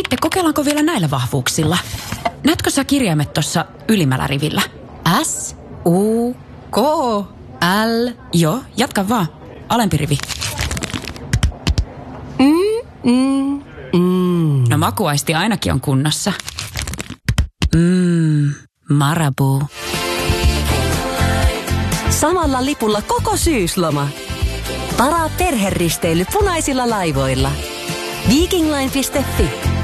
kokeillaanko vielä näillä vahvuuksilla? Näetkö sä kirjaimet tuossa ylimmällä rivillä? S, U, K, L. Joo, jatka vaan. Alempi rivi. No makuaisti ainakin on kunnossa. Marabou. Samalla lipulla koko syysloma. Varaa perheristeily punaisilla laivoilla. Vikingline.fi.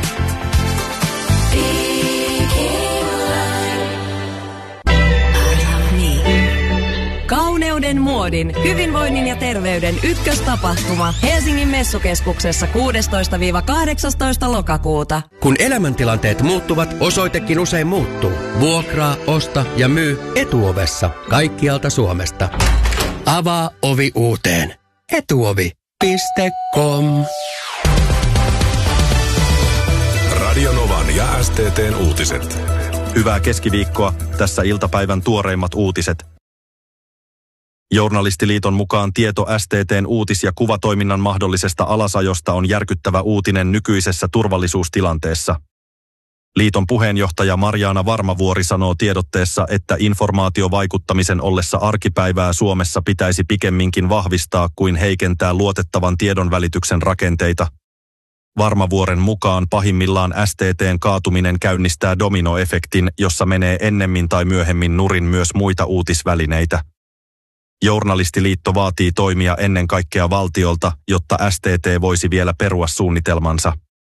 Kauneuden, muodin, hyvinvoinnin ja terveyden ykköstapahtuma Helsingin Messukeskuksessa 16-18 lokakuuta. Kun elämäntilanteet muuttuvat, osoitekin usein muuttuu. Vuokraa, osta ja myy Etuovessa kaikkialta Suomesta. Avaa ovi uuteen. Etuovi.com. Radionovan ja STT:n uutiset. Hyvää keskiviikkoa. Tässä iltapäivän tuoreimmat uutiset. Journalistiliiton mukaan tieto STT:n uutis- ja kuvatoiminnan mahdollisesta alasajosta on järkyttävä uutinen nykyisessä turvallisuustilanteessa. Liiton puheenjohtaja Marjaana Varmavuori sanoo tiedotteessa, että informaatiovaikuttamisen ollessa arkipäivää Suomessa pitäisi pikemminkin vahvistaa kuin heikentää luotettavan tiedonvälityksen rakenteita. Varmavuoren mukaan pahimmillaan STT:n kaatuminen käynnistää dominoefektin, jossa menee ennemmin tai myöhemmin nurin myös muita uutisvälineitä. Journalistiliitto vaatii toimia ennen kaikkea valtiolta, jotta STT voisi vielä perua suunnitelmansa.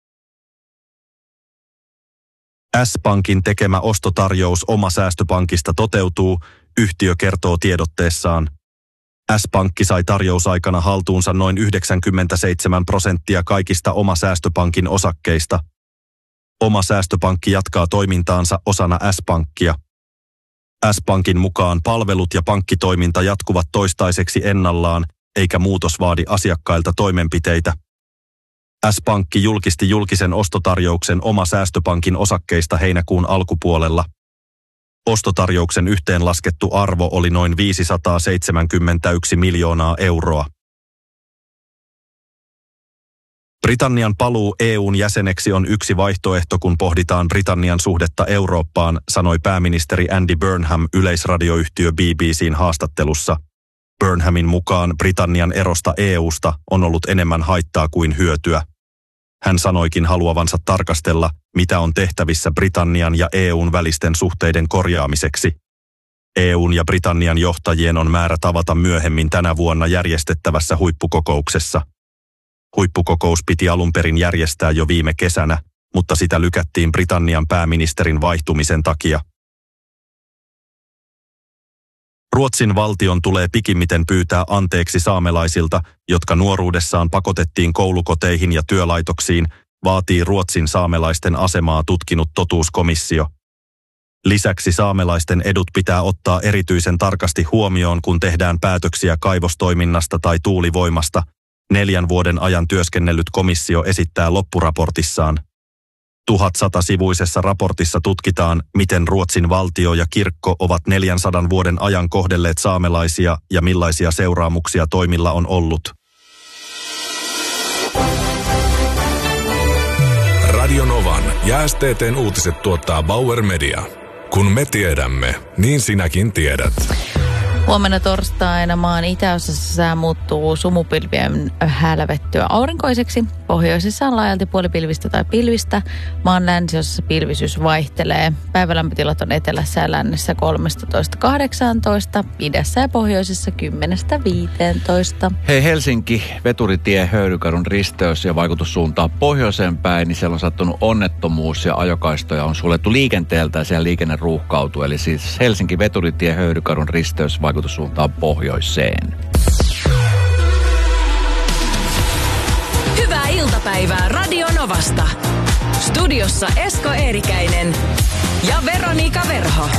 S-Pankin tekemä ostotarjous Oma-säästöpankista toteutuu, yhtiö kertoo tiedotteessaan. S-Pankki sai tarjousaikana haltuunsa noin 97% kaikista Oma-säästöpankin osakkeista. Oma-säästöpankki jatkaa toimintaansa osana S-Pankkia. S-Pankin mukaan palvelut ja pankkitoiminta jatkuvat toistaiseksi ennallaan, eikä muutos vaadi asiakkailta toimenpiteitä. S-Pankki julkisti julkisen ostotarjouksen Oma-säästöpankin osakkeista heinäkuun alkupuolella. Ostotarjouksen yhteenlaskettu arvo oli noin 571 miljoonaa euroa. Britannian paluu EU:n jäseneksi on yksi vaihtoehto, kun pohditaan Britannian suhdetta Eurooppaan, sanoi pääministeri Andy Burnham yleisradioyhtiö BBC:n haastattelussa. Burnhamin mukaan Britannian erosta EU:sta on ollut enemmän haittaa kuin hyötyä. Hän sanoikin haluavansa tarkastella, mitä on tehtävissä Britannian ja EU:n välisten suhteiden korjaamiseksi. EU:n ja Britannian johtajien on määrä tavata myöhemmin tänä vuonna järjestettävässä huippukokouksessa. Huippukokous piti alun perin järjestää jo viime kesänä, mutta sitä lykättiin Britannian pääministerin vaihtumisen takia. Ruotsin valtion tulee pikimmiten pyytää anteeksi saamelaisilta, jotka nuoruudessaan pakotettiin koulukoteihin ja työlaitoksiin, vaatii Ruotsin saamelaisten asemaa tutkinut totuuskomissio. Lisäksi saamelaisten edut pitää ottaa erityisen tarkasti huomioon, kun tehdään päätöksiä kaivostoiminnasta tai tuulivoimasta, 4 vuoden ajan työskennellyt komissio esittää loppuraportissaan. 1100-sivuisessa raportissa tutkitaan, miten Ruotsin valtio ja kirkko ovat 400 vuoden ajan kohdelleet saamelaisia ja millaisia seuraamuksia toimilla on ollut. Radionovan ja STT:n uutiset tuottaa Bauer Media. Kun me tiedämme, niin sinäkin tiedät. Huomenna torstaina maan itäosassa sää muuttuu sumupilvien hälvettyä aurinkoiseksi. Pohjoisessa on laajalti puolipilvistä tai pilvistä. Maan länsiosassa pilvisyys vaihtelee. Päivälämpötilat on etelässä ja lännessä 13-18, idässä ja pohjoisessa 10-15. Hei Helsinki, Veturitie, Höyrykadun risteys ja vaikutussuuntaa pohjoiseen päin, niin siellä on sattunut onnettomuus ja ajokaistoja on suljettu liikenteeltä ja siellä liikenne ruuhkautuu. Eli siis Helsinki, Veturitie, Höyrykadun risteys vaikutussuuntaan pohjoiseen. Hyvää iltapäivää Radio Novasta. Studiossa Esko Eerikäinen ja Veronika Verho.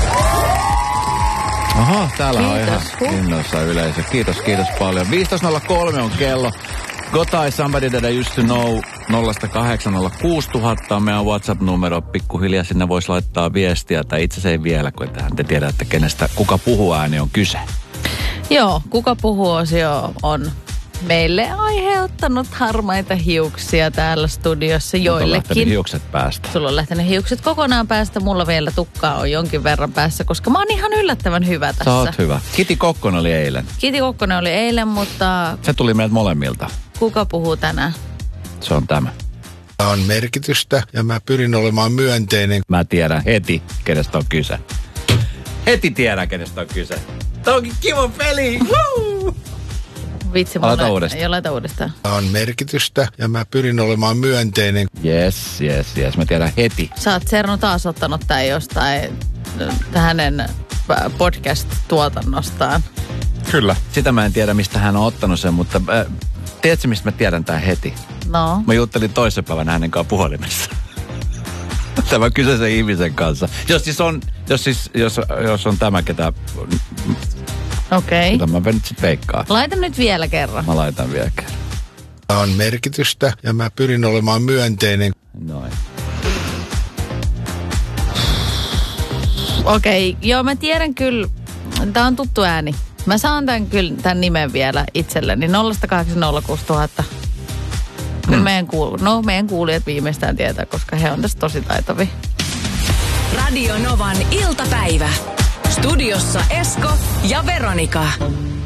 Aha, täällä on ihan innoissa yleisö. Kiitos paljon. 15.03 on kello. Got I somebody that I used to know 0806000 on meidän WhatsApp-numero. Pikkuhiljaa sinne voisi laittaa viestiä, tai itse asiassa ei vielä, kun te tiedätte, kuka puhuu ääni on kyse. Joo, kuka puhuu osio on meille aiheuttanut harmaita hiuksia täällä studiossa joillekin. Hiukset päästä. Sulla on lähtenyt hiukset kokonaan päästä, mulla vielä tukkaa on jonkin verran päässä, koska mä oon ihan yllättävän hyvä tässä. Sä oot hyvä. Kiti Kokkonen oli eilen. Kiti Kokkonen oli eilen, mutta... Se tuli meiltä molemmilta. Kuka puhuu tänään? Se on tämä. On merkitystä ja mä pyrin olemaan myönteinen. Mä tiedän heti, kenestä on kyse. Heti tiedän, kenestä on kyse. Tämä onkin kiva peli! Woo! Vitsi, aloita uudestaan. Laita uudestaan. On merkitystä ja mä pyrin olemaan myönteinen. Yes. Mä tiedän heti. Sä oot Serno taas ottanut tää jostain hänen podcast-tuotannostaan. Kyllä. Sitä mä en tiedä, mistä hän on ottanut sen, mutta tiedätkö, mistä mä tiedän tää heti? No. Mä juttelin toisen päivänä hänen kanssa puhelimessa. Tämä kyseisen ihmisen kanssa. Jos on tämä, ketä... Okei. Mitä mä nyt sit veikkaan. Laita nyt vielä kerran. Mä laitan vielä kerran. On merkitystä ja mä pyrin olemaan myönteinen. Noin. Okei, joo mä tiedän kyllä. Tää on tuttu ääni. Mä saan tän nimen vielä itselleni. 0806000. Kyllä meidän kuulijat viimeistään tietää, koska he on tässä tosi taitavia. Radio Novan iltapäivä. Studiossa Esko ja Veronika.